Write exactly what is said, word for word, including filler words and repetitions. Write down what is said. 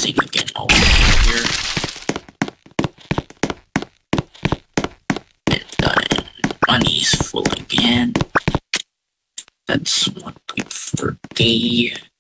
closing again over here. And then money's full again. That's one point four K.